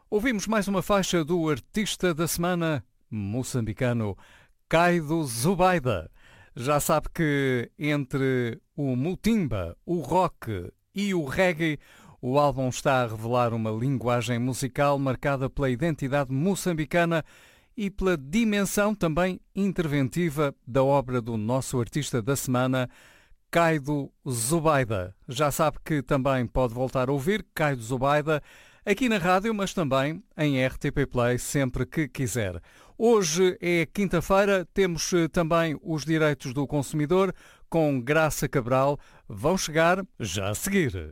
Ouvimos mais uma faixa do artista da semana moçambicano Kaido Zubaida. Já sabe que entre o mutimba, o rock e o reggae, o álbum está a revelar uma linguagem musical marcada pela identidade moçambicana e pela dimensão também interventiva da obra do nosso artista da semana, Kaido Zubaida. Já sabe que também pode voltar a ouvir Kaido Zubaida aqui na rádio, mas também em RTP Play, sempre que quiser. Hoje é quinta-feira, temos também os direitos do consumidor com Graça Cabral. Vão chegar já a seguir.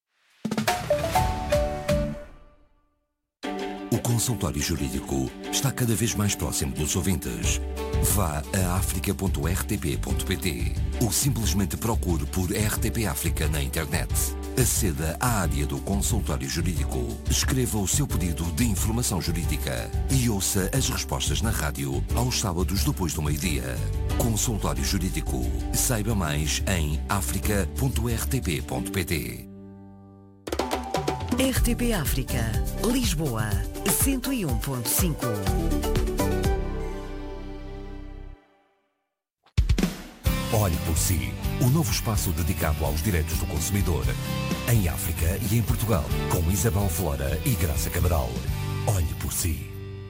O consultório jurídico está cada vez mais próximo dos ouvintes. Vá a africa.rtp.pt ou simplesmente procure por RTP África na internet. Aceda à área do consultório jurídico, escreva o seu pedido de informação jurídica e ouça as respostas na rádio aos sábados depois do meio-dia. Consultório Jurídico. Saiba mais em africa.rtp.pt. RTP África, Lisboa, 101.5. Olhe por si, o novo espaço dedicado aos direitos do consumidor, em África e em Portugal, com Isabel Flora e Graça Cabral. Olhe por si.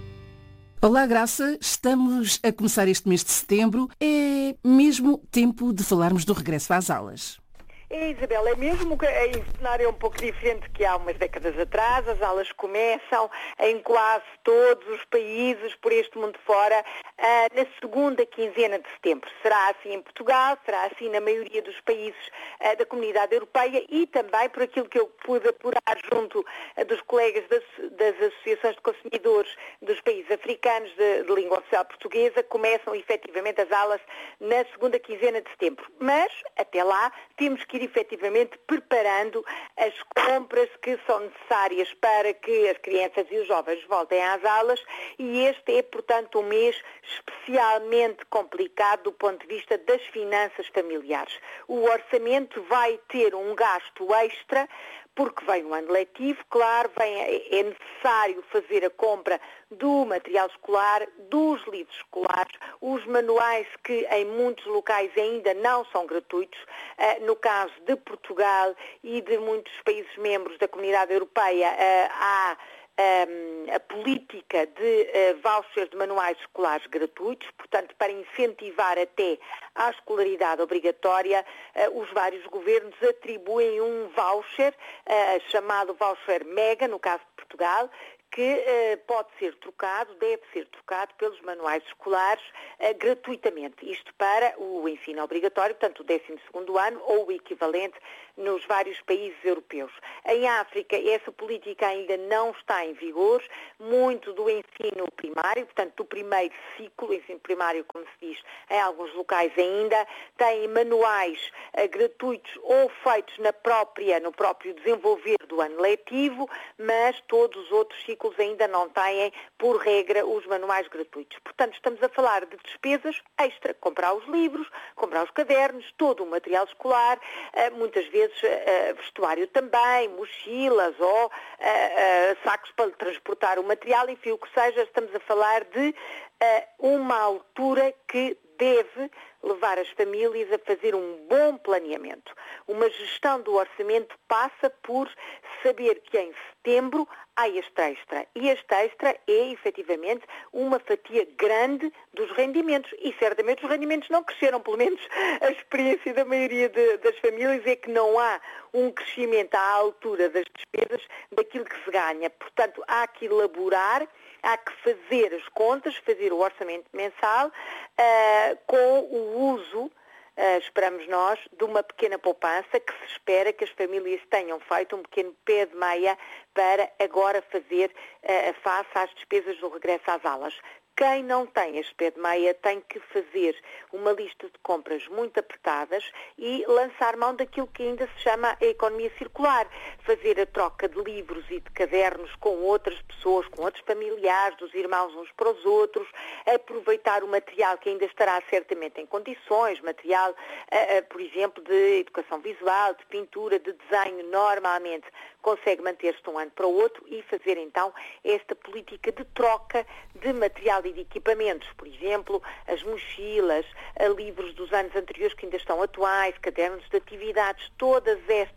Olá, Graça. Estamos a começar este mês de setembro. É mesmo tempo de falarmos do regresso às aulas. Isabel, é mesmo que em cenário um pouco diferente que há umas décadas atrás. As aulas começam em quase todos os países por este mundo fora na segunda quinzena de setembro. Será assim em Portugal, será assim na maioria dos países da Comunidade Europeia e também, por aquilo que eu pude apurar junto dos colegas das associações de consumidores dos países africanos de língua oficial portuguesa, começam efetivamente as aulas na segunda quinzena de setembro. Mas, até lá, temos que ir efetivamente preparando as compras que são necessárias para que as crianças e os jovens voltem às aulas e este é, portanto, um mês especialmente complicado do ponto de vista das finanças familiares. O orçamento vai ter um gasto extra porque vem o ano letivo, claro, é necessário fazer a compra do material escolar, dos livros escolares, os manuais que em muitos locais ainda não são gratuitos. No caso de Portugal e de muitos países membros da Comunidade Europeia, há a política de vouchers de manuais escolares gratuitos, portanto, para incentivar até a escolaridade obrigatória, os vários governos atribuem um voucher, chamado voucher mega, no caso de Portugal, que pode ser trocado, deve ser trocado pelos manuais escolares gratuitamente. Isto para o ensino obrigatório, portanto o 12º ano ou o equivalente nos vários países europeus. Em África, essa política ainda não está em vigor. Muito do ensino primário, portanto do primeiro ciclo, o ensino primário, como se diz, em alguns locais ainda, tem manuais gratuitos ou feitos no próprio desenvolver do ano letivo, mas todos os outros ciclos ainda não têm, por regra, os manuais gratuitos. Portanto, estamos a falar de despesas extra, comprar os livros, comprar os cadernos, todo o material escolar, muitas vezes vestuário também, mochilas ou sacos para transportar o material, enfim, o que seja, estamos a falar de uma altura que deve levar as famílias a fazer um bom planeamento. Uma gestão do orçamento passa por saber que em setembro há este extra. E este extra é, efetivamente, uma fatia grande dos rendimentos. E, certamente, os rendimentos não cresceram. Pelo menos a experiência da maioria das famílias é que não há um crescimento à altura das despesas daquilo que se ganha. Portanto, há que elaborar, há que fazer as contas, fazer o orçamento mensal com o uso, esperamos nós, de uma pequena poupança que se espera que as famílias tenham feito um pequeno pé de meia para agora fazer face às despesas do regresso às aulas. quem não tem este pé de meia tem que fazer uma lista de compras muito apertadas e lançar mão daquilo que ainda se chama a economia circular. Fazer a troca de livros e de cadernos com outras pessoas, com outros familiares, dos irmãos uns para os outros, aproveitar o material que ainda estará certamente em condições, material, por exemplo, de educação visual, de pintura, de desenho, normalmente consegue manter-se de um ano para o outro e fazer então esta política de troca de material e de equipamentos, por exemplo, as mochilas, livros dos anos anteriores que ainda estão atuais, cadernos de atividades, todas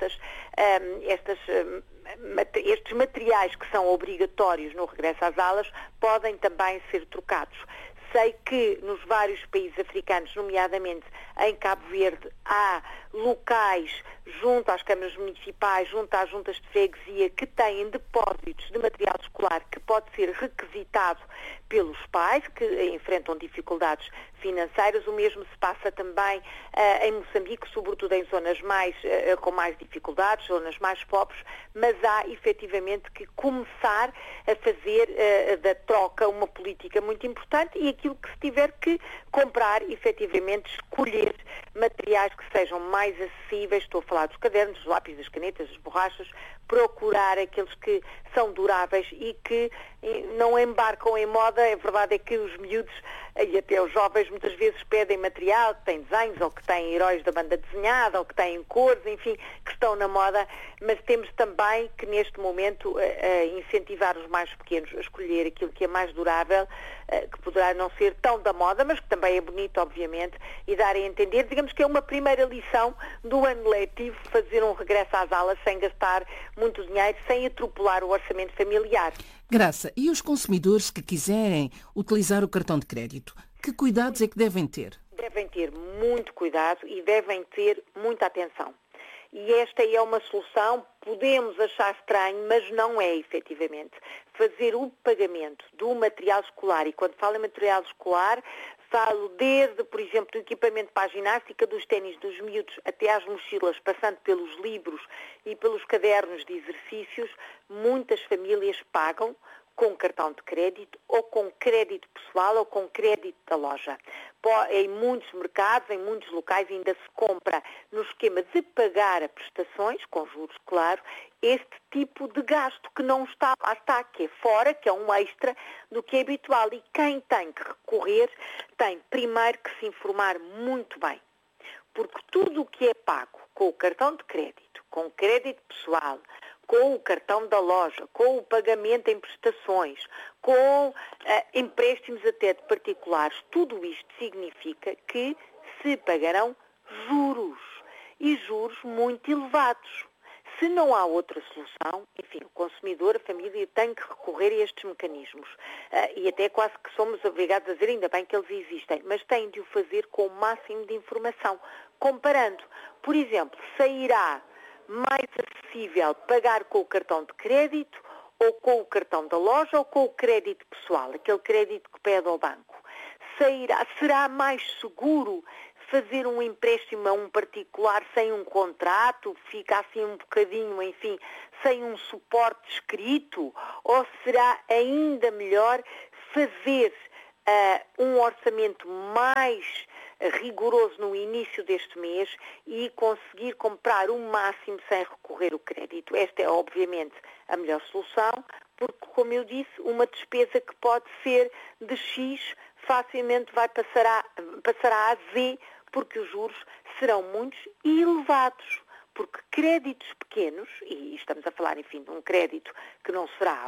estes materiais que são obrigatórios no regresso às aulas podem também ser trocados. Sei que nos vários países africanos, nomeadamente em Cabo Verde, há locais junto às câmaras municipais, junto às juntas de freguesia, que têm depósitos de material escolar que pode ser requisitado pelos pais que enfrentam dificuldades financeiras. O mesmo se passa também em Moçambique, sobretudo em zonas com mais dificuldades, zonas mais pobres, mas há efetivamente que começar a fazer da troca uma política muito importante e aquilo que se tiver que comprar, efetivamente escolher materiais que sejam mais acessíveis. Estou a falar dos cadernos, dos lápis, das canetas, das borrachas, procurar aqueles que são duráveis e que não embarcam em moda. A verdade é que os miúdos e até os jovens muitas vezes pedem material que tem desenhos ou que tem heróis da banda desenhada ou que têm cores, enfim, que estão na moda, mas temos também que neste momento incentivar os mais pequenos a escolher aquilo que é mais durável, que poderá não ser tão da moda, mas que também é bonito, obviamente, e dar a entender, digamos que é uma primeira lição do ano letivo, fazer um regresso às aulas sem gastar muito dinheiro, sem atropelar o orçamento familiar. Graça, e os consumidores que quiserem utilizar o cartão de crédito, que cuidados é que devem ter? Devem ter muito cuidado e devem ter muita atenção. E esta é uma solução, podemos achar estranho, mas não é efetivamente. Fazer o pagamento do material escolar, e quando falo em material escolar, falo desde, por exemplo, do equipamento para a ginástica, dos ténis dos miúdos, até às mochilas, passando pelos livros e pelos cadernos de exercícios. Muitas famílias pagam com cartão de crédito ou com crédito pessoal ou com crédito da loja. Em muitos mercados, em muitos locais ainda se compra no esquema de pagar a prestações, com juros, claro, este tipo de gasto que não está, lá está, que é fora, que é um extra do que é habitual. E quem tem que recorrer tem primeiro que se informar muito bem, porque tudo o que é pago com o cartão de crédito, com o crédito pessoal, com o cartão da loja, com o pagamento em prestações, com empréstimos até de particulares, tudo isto significa que se pagarão juros, e juros muito elevados. Se não há outra solução, enfim, o consumidor, a família tem que recorrer a estes mecanismos. E até quase que somos obrigados a dizer, ainda bem que eles existem, mas têm de o fazer com o máximo de informação, comparando. Por exemplo, sairá mais acessível pagar com o cartão de crédito ou com o cartão da loja ou com o crédito pessoal, aquele crédito que pede ao banco. Será mais seguro fazer um empréstimo a um particular sem um contrato, fica assim um bocadinho, enfim, sem um suporte escrito? Ou será ainda melhor fazer um orçamento mais rigoroso no início deste mês e conseguir comprar o máximo sem recorrer ao crédito? Esta é, obviamente, a melhor solução, porque, como eu disse, uma despesa que pode ser de X facilmente passará a Z, porque os juros serão muitos e elevados. Porque créditos pequenos, e estamos a falar, enfim, de um crédito que não será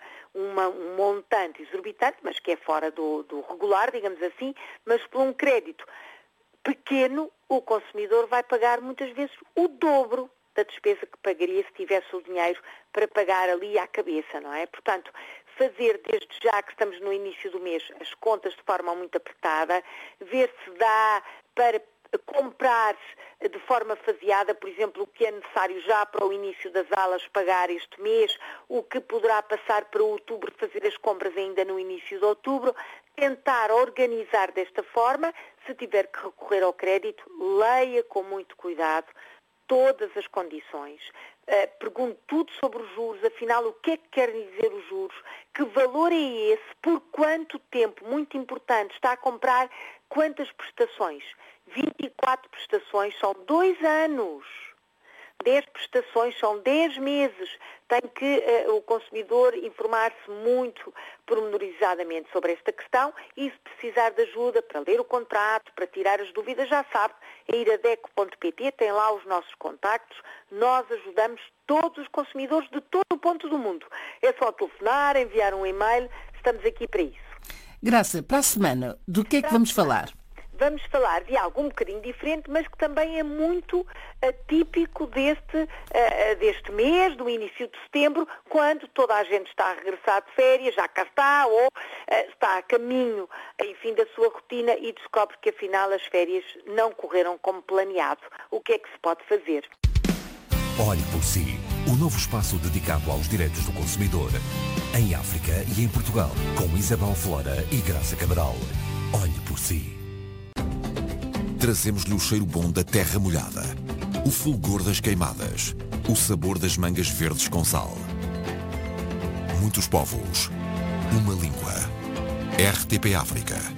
um montante exorbitante, mas que é fora do regular, digamos assim, mas por um crédito pequeno, o consumidor vai pagar muitas vezes o dobro da despesa que pagaria se tivesse o dinheiro para pagar ali à cabeça, não é? Portanto, fazer desde já que estamos no início do mês as contas de forma muito apertada, ver se dá para comprar de forma faseada, por exemplo, o que é necessário já para o início das aulas pagar este mês, o que poderá passar para outubro, fazer as compras ainda no início de outubro, tentar organizar desta forma. Se tiver que recorrer ao crédito, leia com muito cuidado todas as condições, pergunto tudo sobre os juros, afinal o que é que querem dizer os juros, que valor é esse, por quanto tempo, muito importante, está a comprar quantas prestações? 24 prestações são 2 anos. 10 prestações são 10 meses. Tem que o consumidor informar-se muito pormenorizadamente sobre esta questão e se precisar de ajuda para ler o contrato, para tirar as dúvidas, já sabe, é ir a deco.pt, tem lá os nossos contactos. Nós ajudamos todos os consumidores de todo o ponto do mundo. É só telefonar, enviar um e-mail, estamos aqui para isso. Graça, para a semana, do que é que vamos falar? Vamos falar de algo um bocadinho diferente, mas que também é muito típico deste mês, do início de setembro, quando toda a gente está a regressar de férias, já cá está, ou está a caminho, enfim, da sua rotina e descobre que afinal as férias não correram como planeado. O que é que se pode fazer? Olhe por si, o novo espaço dedicado aos direitos do consumidor. Em África e em Portugal, com Isabel Flora e Graça Cabral. Olhe por si. Trazemos-lhe o cheiro bom da terra molhada, o fulgor das queimadas, o sabor das mangas verdes com sal. Muitos povos, uma língua. RTP África.